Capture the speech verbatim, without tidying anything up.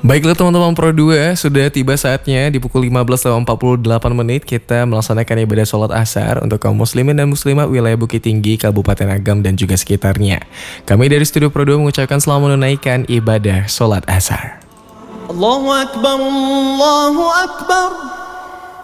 Baiklah teman-teman Pro dua, sudah tiba saatnya di pukul lima belas lewat empat puluh delapan menit kita melaksanakan ibadah sholat asar untuk kaum muslimin dan muslimah wilayah Bukit Tinggi, Kabupaten Agam dan juga sekitarnya. Kami dari Studio Pro dua mengucapkan selamat menunaikan ibadah sholat asar. Allahu Akbar, Allahu Akbar.